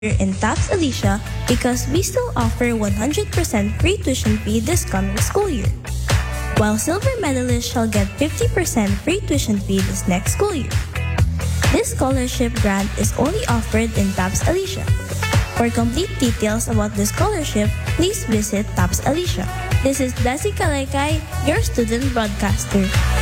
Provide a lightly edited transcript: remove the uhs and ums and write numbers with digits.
in TAPS Alicia because we still offer 100% free tuition fee this coming school year, while silver medalists shall get 50% free tuition fee this next school year. This scholarship grant is only offered in TAPS Alicia. For complete details about the scholarship, please visit TAPS Alicia. This is Desi Kalaykay, your student broadcaster.